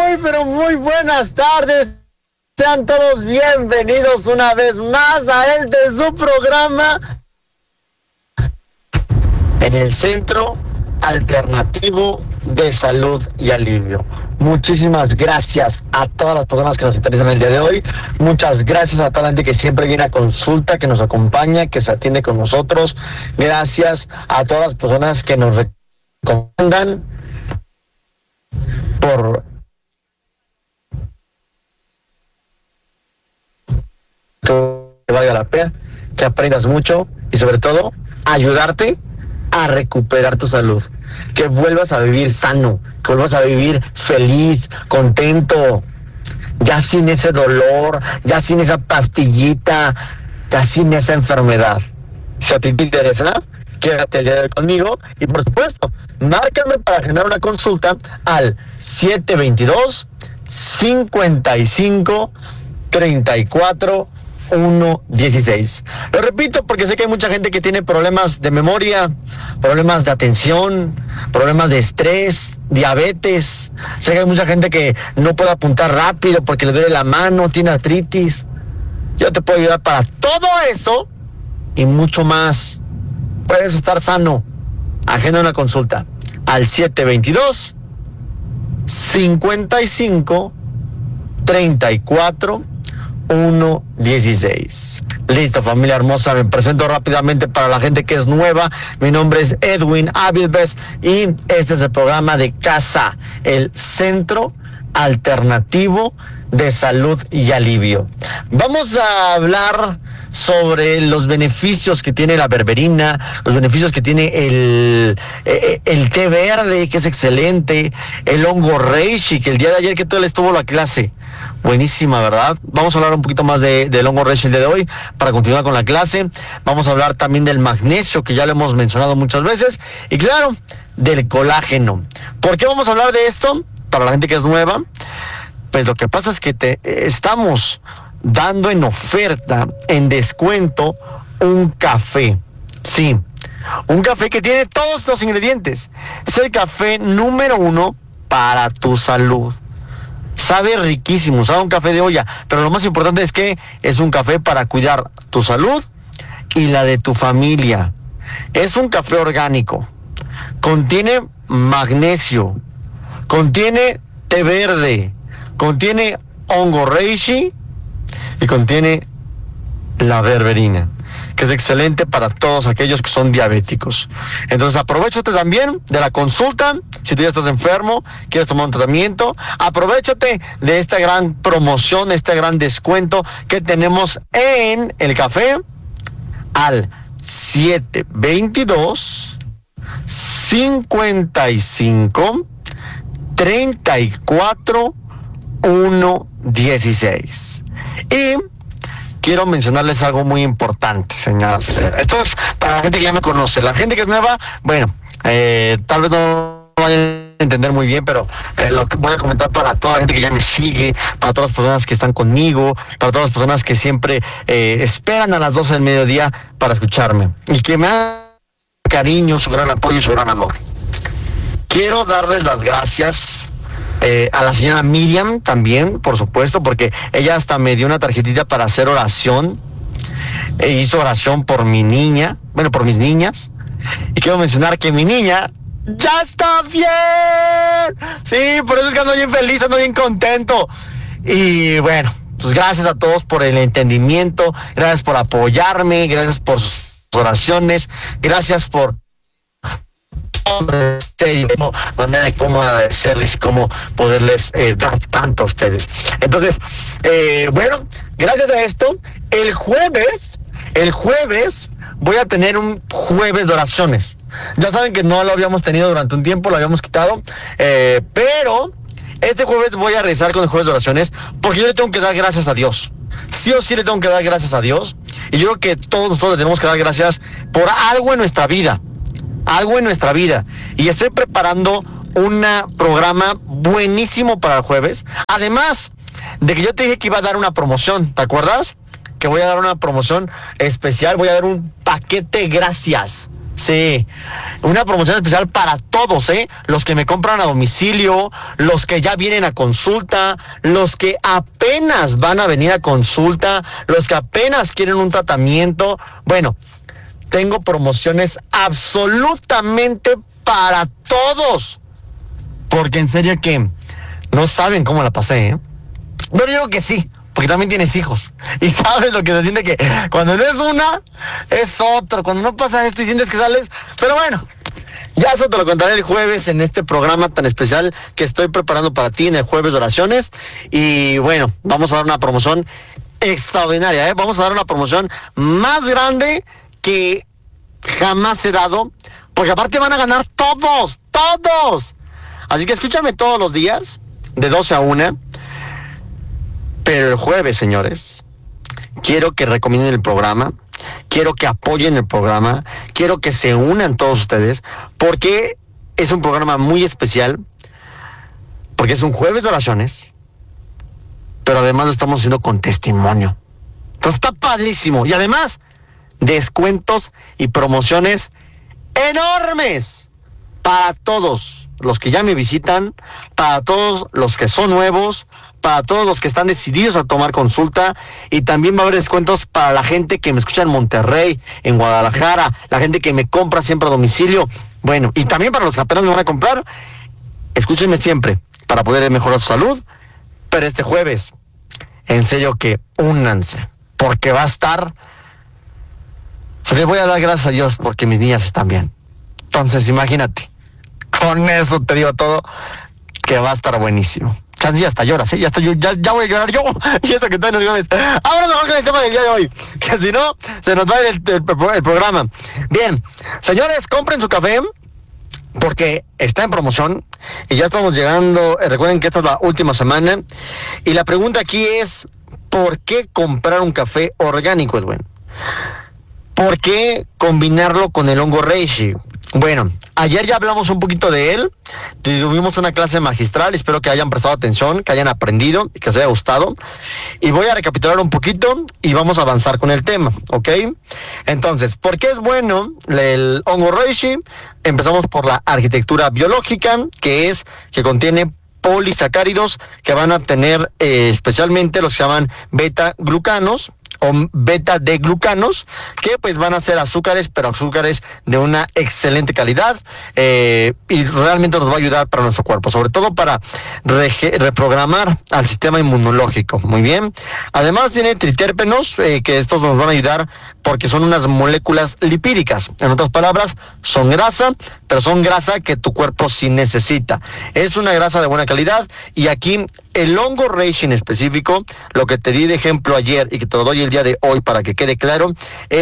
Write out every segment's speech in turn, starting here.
Muy, pero muy buenas tardes. Sean todos bienvenidos una vez más a este su programa en el Centro Alternativo de Salud y Alivio. Muchísimas gracias a todas las personas que nos interesan el día de hoy. Muchas gracias a toda la gente que siempre viene a consulta, que nos acompaña, que se atiende con nosotros. Gracias a todas las personas que nos recomiendan por que valga la pena, que aprendas mucho y sobre todo ayudarte a recuperar tu salud, que vuelvas a vivir sano, que vuelvas a vivir feliz, contento, ya sin ese dolor, ya sin esa pastillita, ya sin esa enfermedad. Si a ti te interesa, quédate el día de hoy conmigo y por supuesto, márcame para agendar una consulta al 722-55-34-116. Lo repito porque sé que hay mucha gente que tiene problemas de memoria, problemas de atención, problemas de estrés, diabetes. Sé que hay mucha gente que no puede apuntar rápido porque le duele la mano, tiene artritis. Yo te puedo ayudar para todo eso y mucho más. Puedes estar sano. Agenda una consulta al 722-55-34-116. Listo, familia hermosa, me presento rápidamente para la gente que es nueva. Mi nombre es Edwin Avilves y este es el programa de casa, el Centro Alternativo de Salud y Alivio. Vamos a hablar sobre los beneficios que tiene la berberina, los beneficios que tiene el té verde, que es excelente, el hongo reishi, que el día de ayer que todo estuvo la clase, buenísima, ¿verdad? Vamos a hablar un poquito más del hongo reishi el día de hoy para continuar con la clase. Vamos a hablar también del magnesio, que ya lo hemos mencionado muchas veces, y claro, del colágeno. ¿Por qué vamos a hablar de esto? Para la gente que es nueva, pues lo que pasa es que estamos dando en oferta, en descuento, un café. Sí, un café que tiene todos los ingredientes. Es el café número 1 para tu salud. Sabe riquísimo, sabe un café de olla, pero lo más importante es que es un café para cuidar tu salud y la de tu familia. Es un café orgánico. Contiene magnesio, contiene té verde, contiene hongo reishi y contiene la berberina, que es excelente para todos aquellos que son diabéticos. Entonces aprovechate también de la consulta. Si tú ya estás enfermo, quieres tomar un tratamiento, aprovechate de esta gran promoción, este gran descuento que tenemos en el café al 722 55 34 116. Y quiero mencionarles algo muy importante, señoras y señores. Esto es para la gente que ya me conoce. La gente que es nueva, bueno, tal vez no vayan a entender muy bien, pero lo que voy a comentar para toda la gente que ya me sigue, para todas las personas que están conmigo, para todas las personas que siempre esperan a las 12 del mediodía para escucharme y que me dan cariño, su gran apoyo y su gran amor. Quiero darles las gracias a la señora Miriam también, por supuesto, porque ella hasta me dio una tarjetita para hacer oración. Hizo oración por mi niña, bueno, por mis niñas. Y quiero mencionar que mi niña ya está bien. Sí, por eso es que ando bien feliz, ando bien contento. Y bueno, pues gracias a todos por el entendimiento, gracias por apoyarme, gracias por sus oraciones, gracias por manera de cómo agradecerles y cómo poderles dar tanto a ustedes. Entonces, bueno, gracias a esto, el jueves voy a tener un jueves de oraciones. Ya saben que no lo habíamos tenido durante un tiempo, lo habíamos quitado, pero este jueves voy a rezar con el jueves de oraciones porque yo le tengo que dar gracias a Dios. Sí o sí le tengo que dar gracias a Dios, y yo creo que todos nosotros le tenemos que dar gracias por algo en nuestra vida. Algo en nuestra vida. Y estoy preparando un programa buenísimo para el jueves. Además de que yo te dije que iba a dar una promoción, ¿te acuerdas? Que voy a dar una promoción especial, voy a dar un paquete gracias. Sí, una promoción especial para todos, ¿eh? Los que me compran a domicilio, los que ya vienen a consulta, los que apenas van a venir a consulta, los que apenas quieren un tratamiento. Bueno, tengo promociones absolutamente para todos. Porque en serio que no saben cómo la pasé, ¿eh? Pero yo creo que sí, porque también tienes hijos. Y sabes lo que se siente que cuando no es una, es otro. Cuando no pasa esto y sientes que sales. Pero bueno, ya eso te lo contaré el jueves en este programa tan especial que estoy preparando para ti en el jueves de oraciones. Y bueno, vamos a dar una promoción extraordinaria, ¿eh? Vamos a dar una promoción más grande que jamás he dado. Porque aparte van a ganar todos, todos. Así que escúchame todos los días, de 12 a 1. Pero el jueves, señores, quiero que recomienden el programa, quiero que apoyen el programa, quiero que se unan todos ustedes, porque es un programa muy especial, porque es un jueves de oraciones, pero además lo estamos haciendo con testimonio. Entonces está padrísimo. Y además, descuentos y promociones enormes para todos los que ya me visitan, para todos los que son nuevos, para todos los que están decididos a tomar consulta, y también va a haber descuentos para la gente que me escucha en Monterrey, en Guadalajara, la gente que me compra siempre a domicilio. Bueno, y también para los que apenas me van a comprar, escúchenme siempre para poder mejorar su salud, pero este jueves, en serio que únanse, porque va a estar... Les voy a dar gracias a Dios porque mis niñas están bien. Entonces, imagínate, con eso te digo todo, que va a estar buenísimo. Casi hasta lloras, ¿eh? Ya voy a llorar yo. Y eso que todavía no llores. Ahora nos vamos con el tema del día de hoy, que si no, se nos va a ir el programa. Bien, señores, compren su café, porque está en promoción y ya estamos llegando. Recuerden que esta es la última semana. Y la pregunta aquí es, ¿por qué comprar un café orgánico, Edwin? ¿Por qué combinarlo con el hongo reishi? Bueno, ayer ya hablamos un poquito de él, tuvimos una clase magistral, espero que hayan prestado atención, que hayan aprendido y que les haya gustado. Y voy a recapitular un poquito y vamos a avanzar con el tema, ¿ok? Entonces, ¿por qué es bueno el hongo reishi? Empezamos por la arquitectura biológica, que contiene polisacáridos que van a tener especialmente los que se llaman beta-glucanos o beta-D-glucanos, que pues van a ser azúcares, pero azúcares de una excelente calidad, y realmente nos va a ayudar para nuestro cuerpo, sobre todo para reprogramar al sistema inmunológico. Muy bien. Además tiene triterpenos, que estos nos van a ayudar porque son unas moléculas lipídicas. En otras palabras, son grasa, pero son grasa que tu cuerpo sí necesita. Es una grasa de buena calidad, y aquí el hongo reishi en específico, lo que te di de ejemplo ayer y que te lo doy el día de hoy para que quede claro,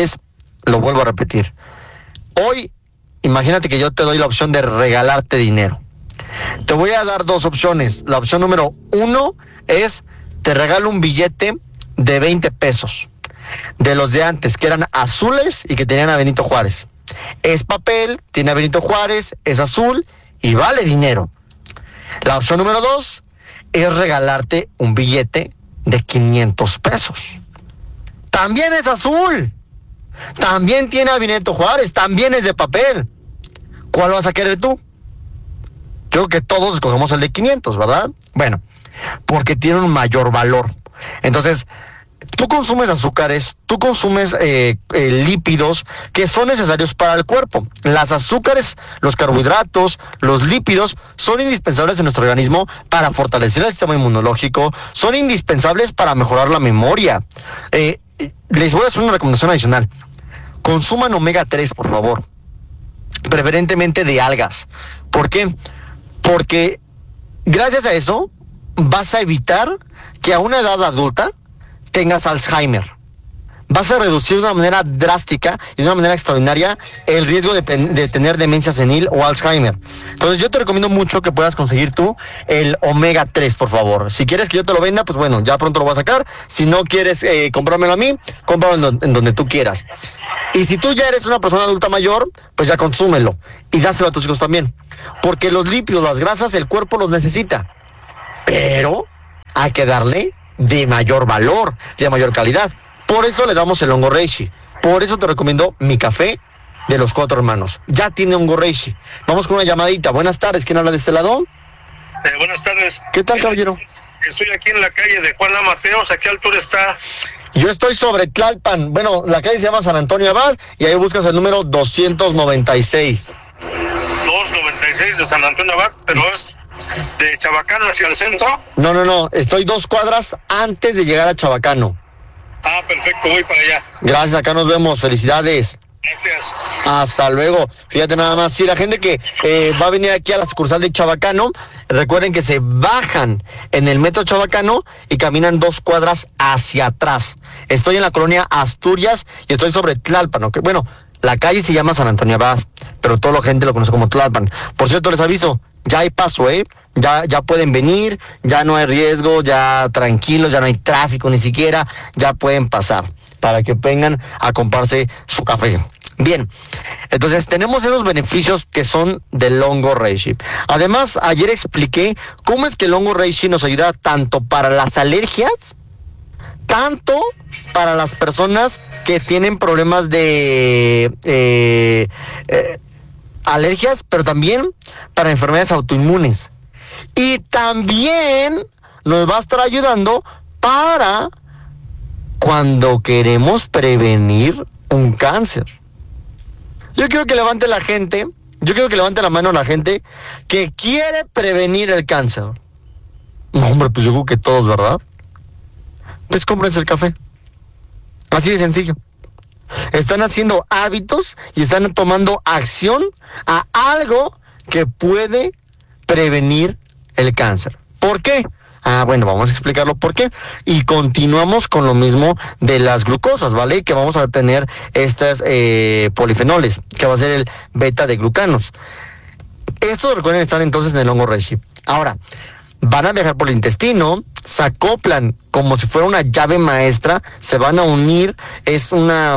lo vuelvo a repetir. Hoy, imagínate que yo te doy la opción de regalarte dinero. Te voy a dar dos opciones. La opción número 1 es, te regalo un billete de 20 pesos, de los de antes, que eran azules y que tenían a Benito Juárez. Es papel, tiene a Benito Juárez, es azul y vale dinero. La opción número 2 es regalarte un billete de 500 pesos. También es azul, también tiene a Benito Juárez, también es de papel. ¿Cuál vas a querer tú? Creo que todos escogemos el de 500, ¿verdad? Bueno, porque tiene un mayor valor. Entonces, tú consumes azúcares, tú consumes lípidos que son necesarios para el cuerpo. Las azúcares, los carbohidratos, los lípidos son indispensables en nuestro organismo para fortalecer el sistema inmunológico, son indispensables para mejorar la memoria. Les voy a hacer una recomendación adicional. Consuman omega 3, por favor, preferentemente de algas. ¿Por qué? Porque gracias a eso vas a evitar que a una edad adulta tengas Alzheimer. Vas a reducir de una manera drástica y de una manera extraordinaria el riesgo de tener demencia senil o Alzheimer. Entonces yo te recomiendo mucho que puedas conseguir tú el omega 3, por favor. Si quieres que yo te lo venda, pues bueno, ya pronto lo voy a sacar. Si no quieres comprármelo a mí, cómpralo en donde tú quieras. Y si tú ya eres una persona adulta mayor, pues ya consúmelo y dáselo a tus hijos también. Porque los lípidos, las grasas, el cuerpo los necesita. Pero hay que darle de mayor valor, de mayor calidad. Por eso le damos el hongo reishi. Por eso te recomiendo mi café de los 4 hermanos. Ya tiene hongo reishi. Vamos con una llamadita. Buenas tardes, ¿quién habla de este lado? Buenas tardes. ¿Qué tal, caballero? Estoy aquí en la calle de Juan A. Mateos. ¿A qué altura está? Yo estoy sobre Tlalpan. Bueno, la calle se llama San Antonio Abad y ahí buscas el número 296. 296 de San Antonio Abad, pero es de Chabacano hacia el centro. No. Estoy 2 cuadras antes de llegar a Chabacano. Ah, perfecto, voy para allá. Gracias, acá nos vemos. Felicidades. Gracias. Hasta luego. Fíjate nada más. Sí, la gente que va a venir aquí a la sucursal de Chabacano, recuerden que se bajan en el metro Chabacano y caminan 2 cuadras hacia atrás. Estoy en la colonia Asturias y estoy sobre Tlalpan, ¿ok? Bueno, la calle se llama San Antonio Abad, pero toda la gente lo conoce como Tlalpan. Por cierto, les aviso, ya hay paso, ya pueden venir, ya no hay riesgo, ya tranquilos, ya no hay tráfico ni siquiera, ya pueden pasar para que vengan a comprarse su café. Bien, entonces tenemos esos beneficios que son del hongo reishi. Además, ayer expliqué cómo es que el hongo reishi nos ayuda tanto para las alergias, tanto para las personas que tienen problemas de alergias, pero también para enfermedades autoinmunes. Y también nos va a estar ayudando para cuando queremos prevenir un cáncer. Yo quiero que levante la mano la gente que quiere prevenir el cáncer. No, hombre, pues yo creo que todos, ¿verdad? Pues cómprense el café. Así de sencillo. Están haciendo hábitos y están tomando acción a algo que puede prevenir el cáncer. ¿Por qué? Bueno, vamos a explicarlo por qué. Y continuamos con lo mismo de las glucosas, ¿vale? Que vamos a tener estas polifenoles, que va a ser el beta de glucanos. Estos, recuerden, están entonces en el hongo reishi. Ahora, van a viajar por el intestino, se acoplan como si fuera una llave maestra, se van a unir, es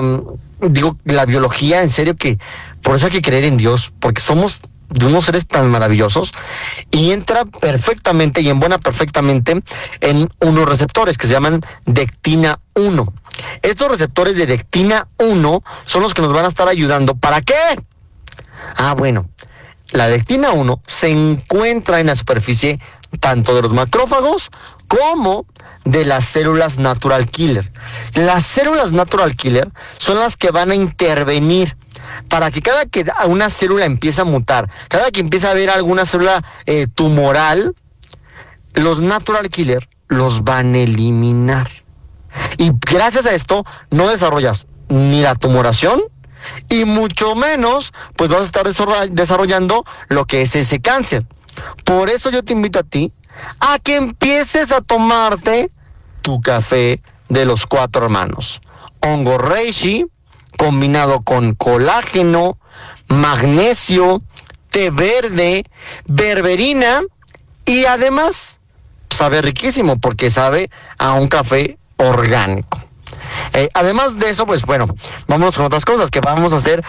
la biología, en serio, que por eso hay que creer en Dios, porque somos de unos seres tan maravillosos, y entra perfectamente y embona perfectamente en unos receptores que se llaman dectina 1. Estos receptores de dectina 1 son los que nos van a estar ayudando. ¿Para qué? Bueno, la dectina 1 se encuentra en la superficie tanto de los macrófagos como de las células natural killer. Las células natural killer son las que van a intervenir para que cada que una célula empieza a mutar, cada que empieza a haber alguna célula tumoral, los natural killer los van a eliminar. Y gracias a esto no desarrollas ni la tumoración y mucho menos pues vas a estar desarrollando lo que es ese cáncer. Por eso yo te invito a ti a que empieces a tomarte tu café de los 4 hermanos. Hongo reishi combinado con colágeno, magnesio, té verde, berberina y además sabe riquísimo porque sabe a un café orgánico. Además de eso, pues bueno, vámonos con otras cosas que vamos a hacer.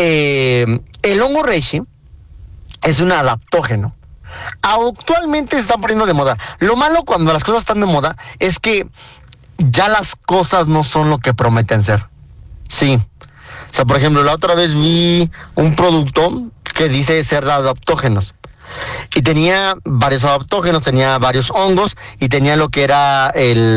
El hongo reishi es un adaptógeno. Actualmente se están poniendo de moda. Lo malo cuando las cosas están de moda es que ya las cosas no son lo que prometen ser. Sí. O sea, por ejemplo, la otra vez vi un producto que dice ser de adaptógenos. Y tenía varios adaptógenos, tenía varios hongos y tenía lo que era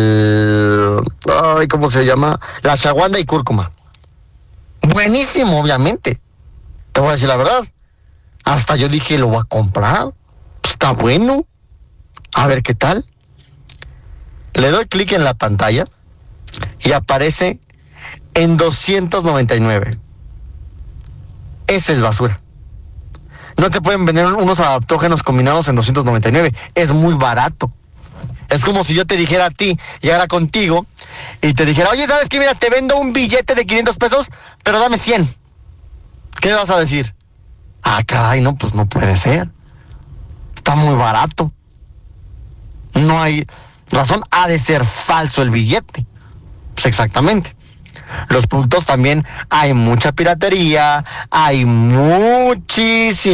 ¿cómo se llama? La ashwagandha y cúrcuma. Buenísimo, obviamente. Te voy a decir la verdad. Hasta yo dije, lo voy a comprar. Está bueno. A ver qué tal. Le doy clic en la pantalla y aparece en 299. Ese es basura. No te pueden vender unos adaptógenos combinados en 299. Es muy barato. Es como si yo te dijera a ti, llegara contigo y te dijera, oye, ¿sabes qué? Mira, te vendo un billete de 500 pesos, pero dame 100. ¿Qué vas a decir? Caray, no, pues no puede ser. Está muy barato. No hay razón. Ha de ser falso el billete. Pues exactamente. Los productos también hay mucha piratería, hay muchas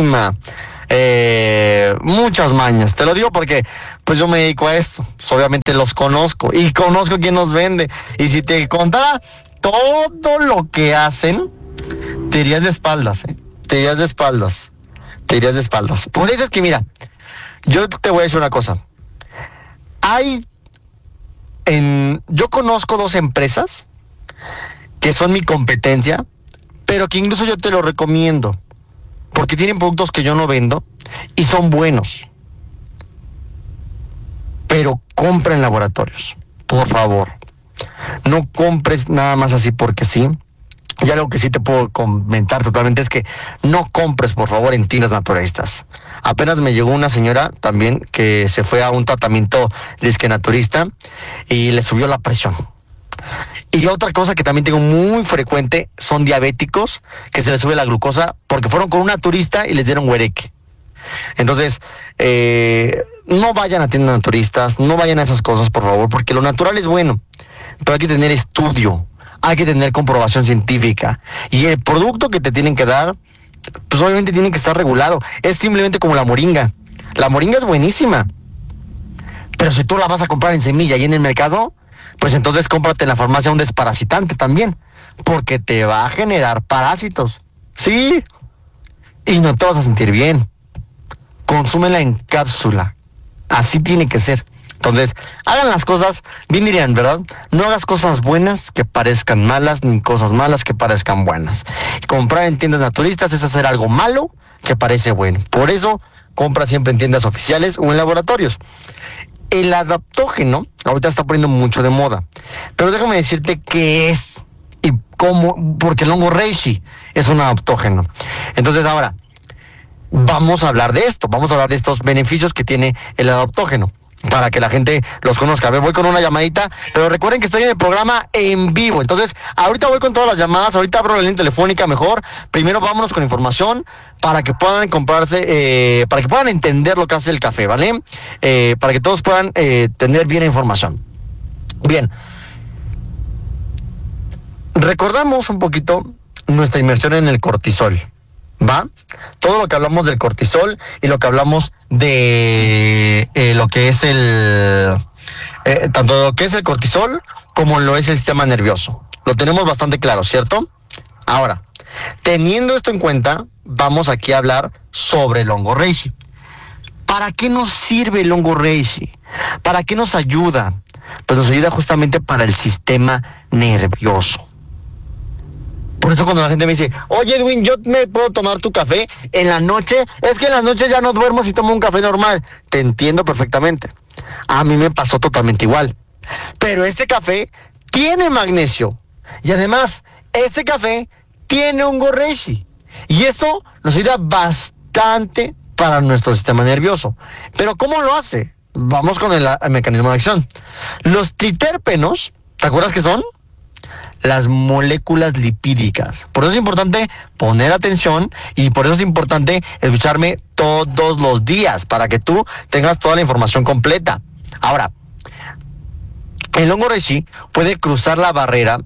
mañas. Te lo digo porque pues yo me dedico a esto. Pues, obviamente los conozco y conozco quién los vende. Y si te contara todo lo que hacen, te irías de espaldas, ¿eh? Te irías de espaldas. Te irías de espaldas. Por eso es que, mira, yo te voy a decir una cosa. Yo conozco 2 empresas que son mi competencia, pero que incluso yo te lo recomiendo, porque tienen productos que yo no vendo y son buenos. Pero compra en laboratorios, por favor. No compres nada más así porque sí. Y algo que sí te puedo comentar totalmente es que no compres, por favor, en tiendas naturistas. Apenas me llegó una señora también que se fue a un tratamiento disque naturista y le subió la presión. Y otra cosa que también tengo muy frecuente son diabéticos que se les sube la glucosa porque fueron con un naturista y les dieron huereque. Entonces, no vayan a tiendas naturistas, no vayan a esas cosas, por favor, porque lo natural es bueno, pero hay que tener estudio. Hay que tener comprobación científica. Y el producto que te tienen que dar, pues obviamente tiene que estar regulado. Es simplemente como la moringa. La moringa es buenísima. Pero si tú la vas a comprar en semilla y en el mercado, pues entonces cómprate en la farmacia un desparasitante también. Porque te va a generar parásitos. Sí. Y no te vas a sentir bien. Consúmela en cápsula. Así tiene que ser. Entonces, hagan las cosas, bien dirían, ¿verdad? No hagas cosas buenas que parezcan malas, ni cosas malas que parezcan buenas. Comprar en tiendas naturistas es hacer algo malo que parece bueno. Por eso, compra siempre en tiendas oficiales o en laboratorios. El adaptógeno ahorita está poniendo mucho de moda. Pero déjame decirte qué es y cómo, porque el hongo reishi es un adaptógeno. Entonces, ahora, vamos a hablar de esto. Vamos a hablar de estos beneficios que tiene el adaptógeno, para que la gente los conozca. A ver, voy con una llamadita, pero recuerden que estoy en el programa en vivo. Entonces, ahorita voy con todas las llamadas, ahorita abro la línea telefónica mejor. Primero vámonos con información para que puedan comprarse, para que puedan entender lo que hace el café, ¿vale? Para que todos puedan tener bien la información. Bien. Recordamos un poquito nuestra inmersión en el cortisol, ¿va? Todo lo que hablamos del cortisol y lo que hablamos de lo que es tanto lo que es el cortisol como lo es el sistema nervioso. Lo tenemos bastante claro, ¿cierto? Ahora, teniendo esto en cuenta, vamos aquí a hablar sobre el hongo reishi. ¿Para qué nos sirve el hongo reishi? ¿Para qué nos ayuda? Pues nos ayuda justamente para el sistema nervioso. Por eso cuando la gente me dice, oye Edwin, ¿yo me puedo tomar tu café en la noche? Es que en las noches ya no duermo si tomo un café normal. Te entiendo perfectamente. A mí me pasó totalmente igual. Pero este café tiene magnesio. Y además, este café tiene hongo reishi. Y eso nos ayuda bastante para nuestro sistema nervioso. Pero ¿cómo lo hace? Vamos con el mecanismo de acción. Los triterpenos, ¿te acuerdas qué son? Las moléculas lipídicas. Por eso es importante poner atención y por eso es importante escucharme todos los días para que tú tengas toda la información completa. Ahora, el hongo reishi puede cruzar la barrera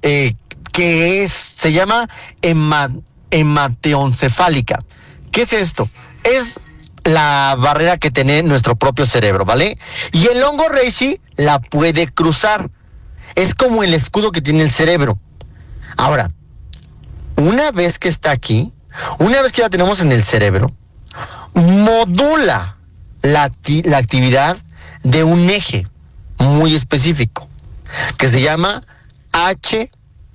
se llama hematoencefálica. ¿Qué es esto? Es la barrera que tiene nuestro propio cerebro, ¿vale? Y el hongo reishi la puede cruzar. Es como el escudo que tiene el cerebro. Ahora, una vez que está aquí, una vez que la tenemos en el cerebro, modula la actividad de un eje muy específico, que se llama HPA.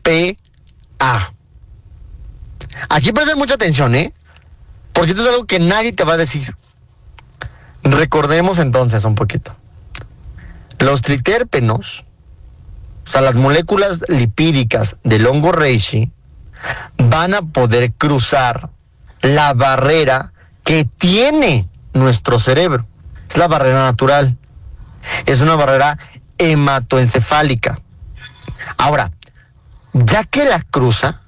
Aquí presten mucha atención, porque esto es algo que nadie te va a decir. Recordemos entonces un poquito. Los triterpenos, o sea, las moléculas lipídicas del hongo reishi van a poder cruzar la barrera que tiene nuestro cerebro. Es la barrera natural. Es una barrera hematoencefálica. Ahora, ya que la cruza,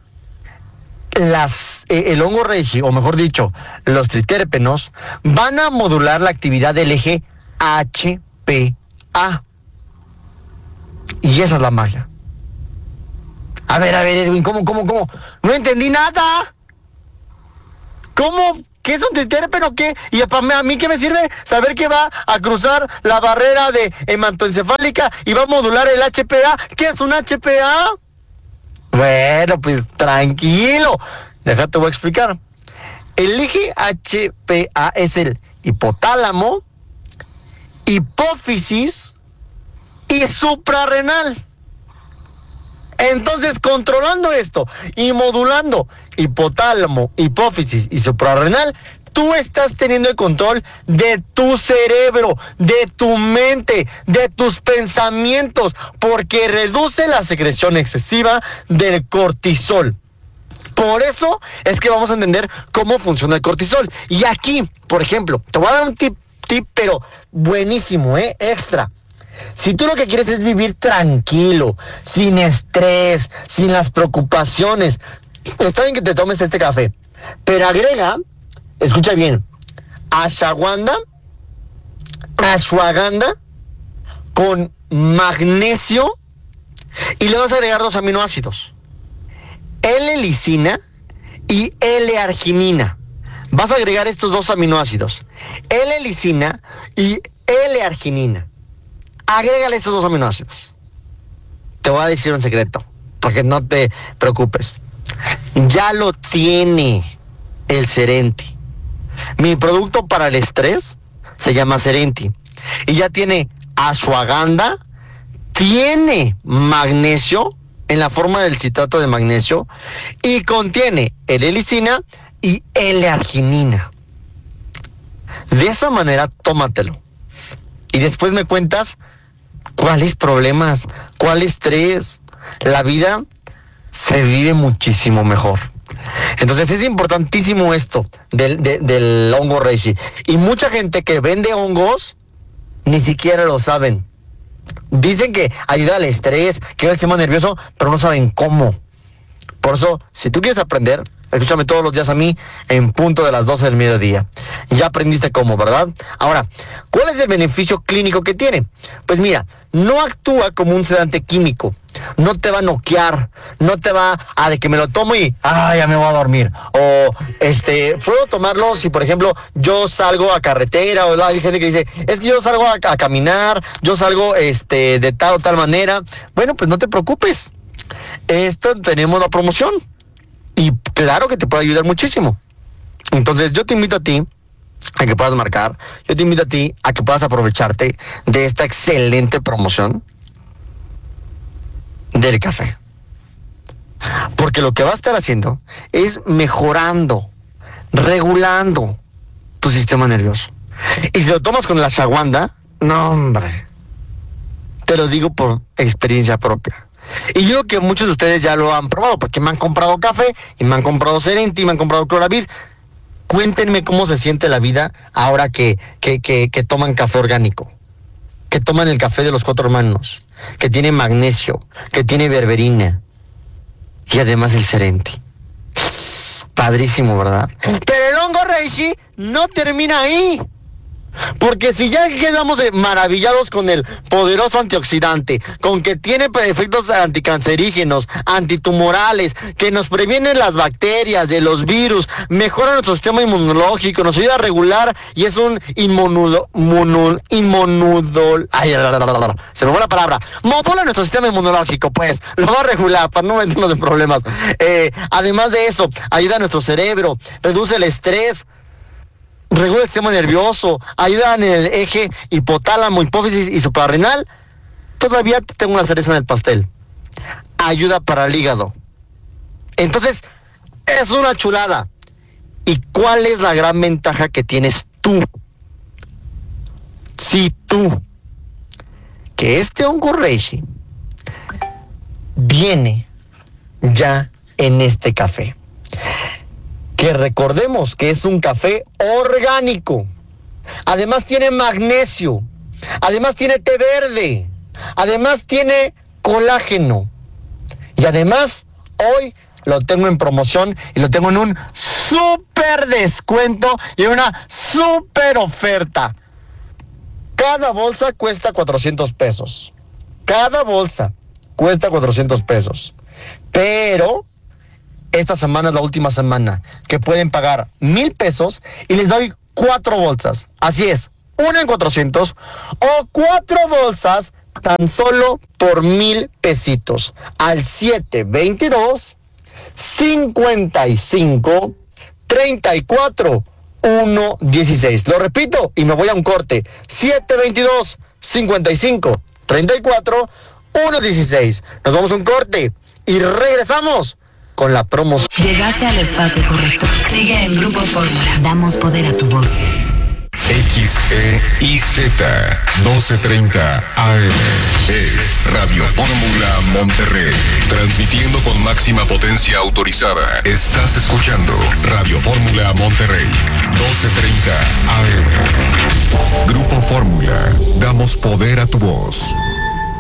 el hongo reishi, o mejor dicho, los triterpenos, van a modular la actividad del eje HPA. Y esa es la magia. A ver, Edwin, ¿cómo? No entendí nada. ¿Cómo? ¿Qué es un triterpeno? ¿Qué? ¿Y a mí qué me sirve saber que va a cruzar la barrera de hematoencefálica y va a modular el HPA? ¿Qué es un HPA? Bueno, pues tranquilo. Déjate, voy a explicar. El eje HPA es el hipotálamo, hipófisis y suprarrenal. Entonces, controlando esto y modulando hipotálamo, hipófisis y suprarrenal, tú estás teniendo el control de tu cerebro, de tu mente, de tus pensamientos, porque reduce la secreción excesiva del cortisol. Por eso es que vamos a entender cómo funciona el cortisol. Y aquí, por ejemplo, te voy a dar un tip pero buenísimo, extra. Si tú lo que quieres es vivir tranquilo, sin estrés, sin las preocupaciones, está bien que te tomes este café, pero agrega, escucha bien, ashwagandha con magnesio y le vas a agregar 2 aminoácidos, L-lisina y L-arginina. Vas a agregar estos 2 aminoácidos, L-lisina y L-arginina. Agrégale estos 2 aminoácidos. Te voy a decir un secreto, porque no te preocupes. Ya lo tiene el Serenti. Mi producto para el estrés se llama Serenti. Y ya tiene ashwagandha, tiene magnesio en la forma del citrato de magnesio y contiene L-lisina y L-arginina. De esa manera, tómatelo. Y después me cuentas cuáles problemas, cuál estrés. La vida se vive muchísimo mejor. Entonces es importantísimo esto del hongo reishi. Y mucha gente que vende hongos ni siquiera lo saben. Dicen que ayuda al estrés, que ayuda al sistema nervioso, pero no saben cómo. Por eso, si tú quieres aprender, escúchame todos los días a mí en punto de las 12 del mediodía. Ya aprendiste cómo, ¿verdad? Ahora, ¿cuál es el beneficio clínico que tiene? Pues mira, no actúa como un sedante químico. No te va a noquear, no te va a de que me lo tomo y ya me voy a dormir. O puedo tomarlo si, por ejemplo, yo salgo a carretera, o hay gente que dice, es que yo salgo a caminar, yo salgo de tal o tal manera. Bueno, pues no te preocupes. Tenemos la promoción. Y claro que te puede ayudar muchísimo. Entonces yo te invito a ti a que puedas marcar. Yo te invito a ti a que puedas aprovecharte de esta excelente promoción del café. Porque lo que va a estar haciendo es mejorando, regulando tu sistema nervioso. Y si lo tomas con la ashwagandha, no hombre, te lo digo por experiencia propia. Y yo creo que muchos de ustedes ya lo han probado, porque me han comprado café, y me han comprado Serenti, y me han comprado Cloravid. Cuéntenme cómo se siente la vida ahora que toman café orgánico, que toman el café de los 4 hermanos, que tiene magnesio, que tiene berberina, y además el Serenti. Padrísimo, ¿verdad? Pero el hongo reishi no termina ahí. Porque si ya quedamos maravillados con el poderoso antioxidante, con que tiene efectos anticancerígenos, antitumorales, que nos previene las bacterias, de los virus, mejora nuestro sistema inmunológico, nos ayuda a regular y es un se me fue la palabra, modula nuestro sistema inmunológico, pues, lo va a regular para no meternos en problemas. Además de eso, ayuda a nuestro cerebro, reduce el estrés, regula el sistema nervioso, ayuda en el eje hipotálamo, hipófisis y suprarrenal. Todavía tengo una cereza en el pastel. Ayuda para el hígado. Entonces, es una chulada. ¿Y cuál es la gran ventaja que tienes tú? Si tú, que este hongo reishi viene ya en este café. Que recordemos que es un café orgánico. Además tiene magnesio. Además tiene té verde. Además tiene colágeno. Y además, hoy lo tengo en promoción y lo tengo en un súper descuento y en una súper oferta. Cada bolsa cuesta 400 pesos. Cada bolsa cuesta 400 pesos. Pero esta semana es la última semana que pueden pagar 1,000 pesos y les doy 4 bolsas. Así es, una en 400 o 4 bolsas tan solo por 1,000 pesitos al 722 55 34 116. Lo repito y me voy a un corte. 722 55 34 116. Nos vamos a un corte y regresamos con la promoción. Llegaste al espacio correcto. Sigue en Grupo Fórmula. Damos poder a tu voz. XEIZ 1230 AM es Radio Fórmula Monterrey, transmitiendo con máxima potencia autorizada. Estás escuchando Radio Fórmula Monterrey 1230 AM. Grupo Fórmula, damos poder a tu voz.